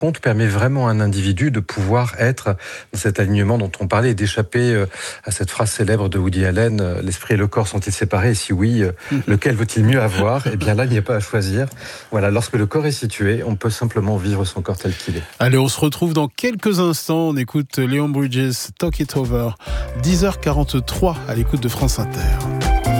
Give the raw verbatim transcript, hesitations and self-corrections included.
compte permet vraiment à un individu de pouvoir être dans cet alignement dont on parlait et d'échapper à cette phrase célèbre de Woody Allen, l'esprit et le corps sont-ils séparés? Et si oui, lequel vaut-il mieux avoir? Eh bien là, il n'y a pas à choisir. Voilà, lorsque le corps est situé, on peut simplement vivre son corps tel qu'il est. Allez, on se retrouve dans quelques instants. On écoute Leon Bridges, Talk It Over. dix heures quarante-trois à l'écoute de France Inter.